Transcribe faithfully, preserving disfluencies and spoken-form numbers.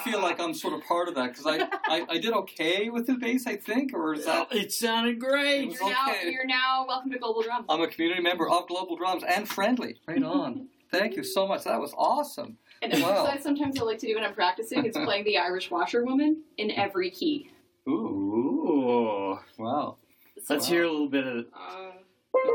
feel like I'm sort of part of that because I, I, I did okay with the bass, I think, or is that? It sounded great. It You're now, okay. you're now welcome to Global Drums. I'm a community member of Global Drums and friendly. Right on. Thank you so much. That was awesome. And Wow. exercise sometimes I like to do when I'm practicing is playing the Irish Washerwoman in every key. Ooh. Ooh. Wow. So, Let's hear a little bit of um,